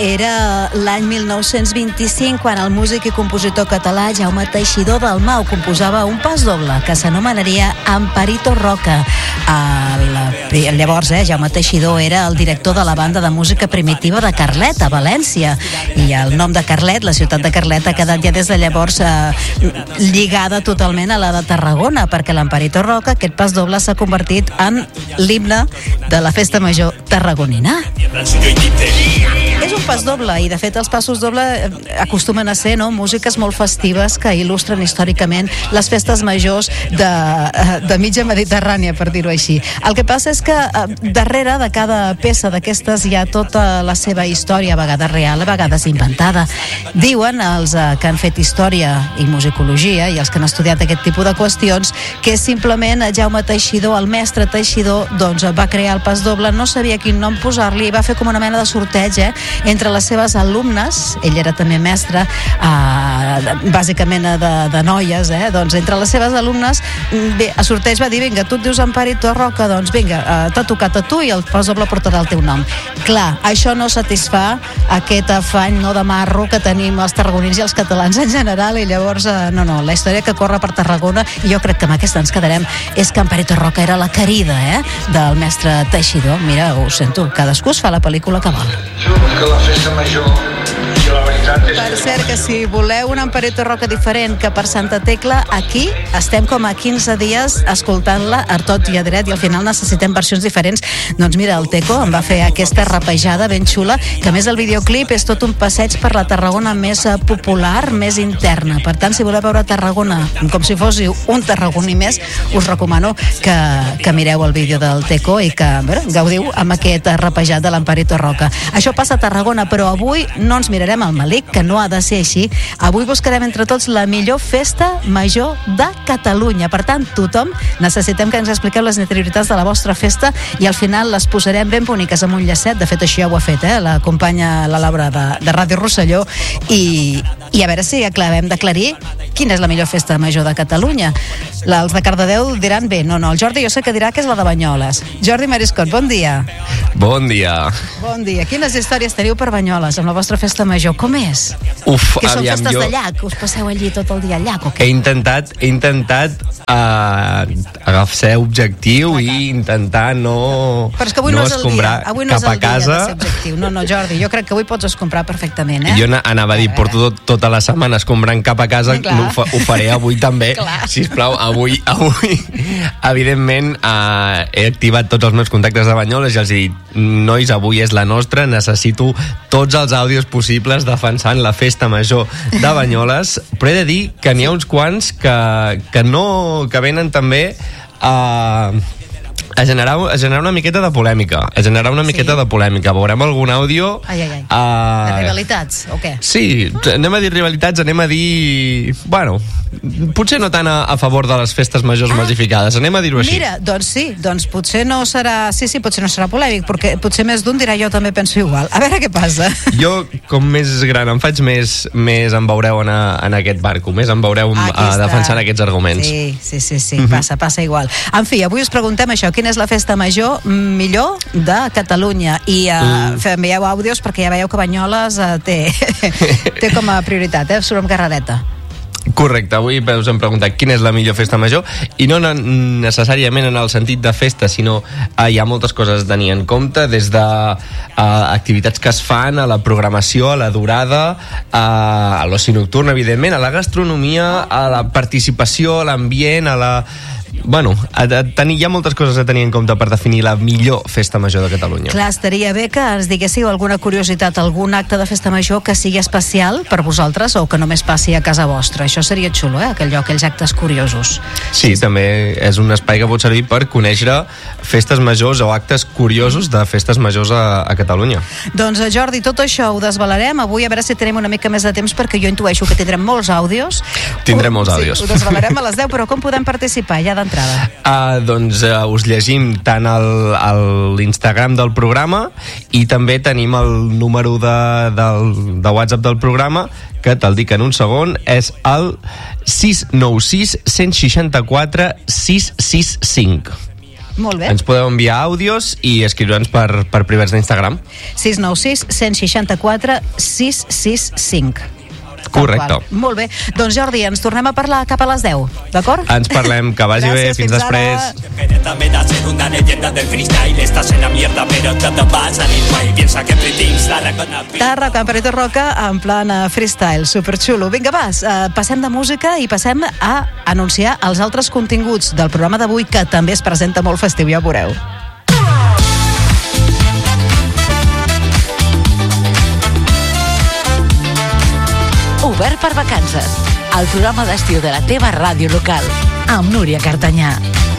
era l'any 1925 quan el músic i compositor català Jaume Teixidor Dalmau composava un pas doble que s'anomenaria Amparito Roca. Llavors, Jaume Teixidor era el director de la banda de música primitiva de Carlet, a València, i el nom de Carlet, la ciutat de Carlet, ha quedat ja des de llavors lligada totalment a la de Tarragona, perquè l'Amparito Roca, aquest pas doble, s'ha convertit en l'himne de la festa major tarragonina. És un pas doble, i de fet els passos doble acostumen a ser músiques molt festives que il·lustren històricament les festes majors de mitja Mediterrània, per dir-ho així. El que passa és que darrere de cada peça d'aquestes hi ha tota la seva història, a vegades real, a vegades inventada. Diuen els que han fet història i musicologia i els que han estudiat aquest tipus de qüestions que simplement Jaume Teixidor, el mestre Teixidor, doncs va crear el pas doble, no sabia quin nom posar-li i va fer com una mena de sorteig entre les seves alumnes. Ell era també mestre bàsicament de noies, doncs entre les seves alumnes a sorteig va dir, vinga, tu et dius Amparito Roca, doncs vinga, t'ha tocat a tu i el pas doble portarà el teu nom. Clar, això no satisfà aquest afany de marro que tenim els tarragonins i els catalans en general, i llavors no, la història que corre per Tarragona, i jo crec que amb aquesta ens quedarem, és que Amparito Roca era la querida del mestre Teixidor. Mira, ho sento, cadascú es fa la pel·lícula que vol. Que la festa major, i la veritat és per cert que si voleu un Amparito Roca diferent que per Santa Tecla, aquí estem com a 15 dies escoltant-la a tot i a dret, i al final necessitem versions diferents. Doncs mira, el Teco em va fer aquesta rapejada ben xula, que a més el videoclip és tot un passeig per la Tarragona més popular, més interna. Per tant, si voleu veure Tarragona com si fóssiu un tarragoní més, us recomano que mireu el vídeo del Teco i que gaudiu amb aquest rapejat de l'Amparito Roca. Això passa a Tarragona, però avui no ens mirarem al malic, que no ha de ser així. Avui buscarem entre tots la millor festa major de Catalunya. Per tant, tothom necessitem que ens expliqueu les interioritats de la vostra festa i al final les posarem ben boniques amb un llacet. De fet, això ja ho ha fet la companya la Laura de Ràdio Rosselló, i a veure si acabem d'aclarir quina és la millor festa major de Catalunya. Els de Cardedeu diran bé, no, el Jordi jo sé que dirà que és la de Banyoles. Jordi Mariscot, bon dia. Bon dia. Bon dia. Quines històries teniu per Banyoles amb la vostra festa major? Com és? Que són festes de llac? Us passeu allí tot el dia al llac o què? He intentat agafar objectiu i intentar no però és que avui no és el dia. Avui no és el dia de ser objectiu. No, Jordi, jo crec que avui pots escombrar perfectament, Jo anava a dir, porto tota la setmana escombrant cap a casa, ho faré avui també. Sisplau, avui evidentment he activat tots els meus contactes de Banyoles i els he dit, nois, avui és la nostra, necessito tots els àudios possibles defensant la festa major de Banyoles, però he de dir que n'hi ha uns quants que venen també a generar una miqueta de polèmica. Veurem algun àudio. De rivalitats, o què? Sí, anem a dir rivalitats, anem a dir... Bueno, potser no tant a favor de les festes majors massificades, anem a dir-ho així. Mira, doncs potser no serà... Sí, potser no serà polèmic, perquè potser més d'un dirà jo també penso igual. A veure què passa. Jo, com més gran em faig, més em veureu en aquest barco, més em veureu defensant aquests arguments. Sí, passa igual. En fi, avui us preguntem això, quina és la festa major millor de Catalunya, i envieu àudios perquè ja veieu que Banyoles té com a prioritat, surt amb carrereta. Correcte, avui us hem preguntat quina és la millor festa major, i no necessàriament en el sentit de festa, sinó hi ha moltes coses a tenir en compte, des de activitats que es fan, a la programació, a la durada, a l'oci nocturn, evidentment, a la gastronomia, a la participació, a l'ambient, a la... Bueno, hi ha moltes coses a tenir en compte per definir la millor festa major de Catalunya. Clar, estaria bé que ens diguéssiu alguna curiositat, algun acte de festa major que sigui especial per vosaltres o que només passi a casa vostra. Això seria xulo, aquells actes curiosos. Sí, també és un espai que pot servir per conèixer festes majors o actes curiosos de festes majors a Catalunya. Doncs Jordi, tot això ho desvelarem avui, a veure si tenim una mica més de temps, perquè jo intueixo que tindrem molts àudios. Tindrem molts àudios. Sí, ho desvelarem a les 10, però com podem participar ja d'entrada? Doncs us llegim tant l'Instagram del programa, i també tenim el número de WhatsApp del programa, que te'l dic en un segon, és el 696 164 665. Molt bé. Ens podeu enviar àudios i escriure'ns per privats d'Instagram. 696 164 665. Correcte. Molt bé. Doncs Jordi, ens tornem a parlar cap a les 10, d'acord? Ens parlem, que vagi bé, fins després. Tàrraco, Amparito Roca, en plan freestyle, superxulo. Vinga, vas, passem de música i passem a anunciar els altres continguts del programa d'avui, que també es presenta molt festiu, ja ho veureu. Obert per vacances, el programa d'estiu de la teva ràdio local, amb Núria Cartanyà.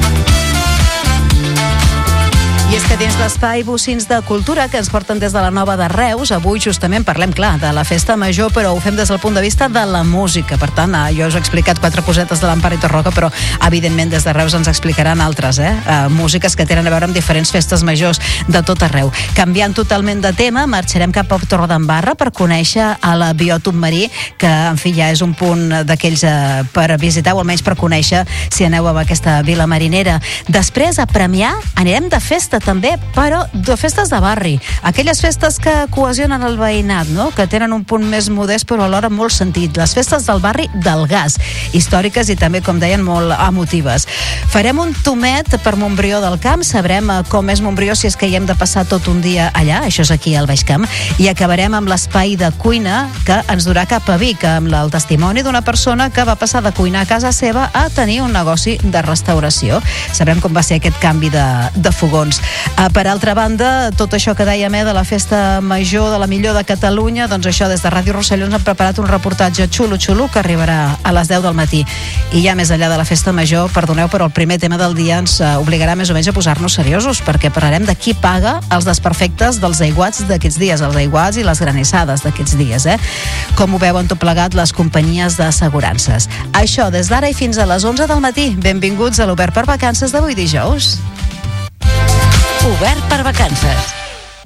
I és que dins l'espai Bocins de Cultura, que ens porten des de la Nova de Reus, avui justament parlem, clar, de la festa major, però ho fem des del punt de vista de la música. Per tant, jo us he explicat 4 cosetes de l'Amparito Roca, però evidentment des de Reus ens explicaran altres, músiques que tenen a veure amb diferents festes majors de tot arreu. Canviant totalment de tema, marxarem cap a Torredembarra per conèixer el biòtop marí, que, en fi, ja és un punt d'aquells per visitar, o almenys per conèixer si aneu a aquesta vila marinera. Després, a Premià, anirem de festa també, però de festes de barri, aquelles festes que cohesionen el veïnat, no? Que tenen un punt més modest però alhora molt sentit, les festes del barri del Gas, històriques i també, com deien, molt emotives. Farem un tomet per Montbrió del Camp, sabrem com és Montbrió, si és que hi hem de passar tot un dia allà, això és aquí al Baix Camp, i acabarem amb l'espai de cuina que ens durà cap a Vic, amb el testimoni d'una persona que va passar de cuinar a casa seva a tenir un negoci de restauració. Sabrem com va ser aquest canvi de fogons. Per altra banda, tot això que dèiem de la festa major de la millor de Catalunya, doncs això, des de Ràdio Rosselló ens han preparat un reportatge xulo que arribarà a les 10 del matí. I ja més enllà de la festa major, perdoneu, però el primer tema del dia ens obligarà més o menys a posar-nos seriosos, perquè parlarem de qui paga els desperfectes dels aiguats d'aquests dies, els aiguats i les granissades d'aquests dies, Com ho veuen tot plegat les companyies d'assegurances. Això des d'ara i fins a les 11 del matí. Benvinguts a l'Obert per Vacances d'avui dijous. Obert per vacances.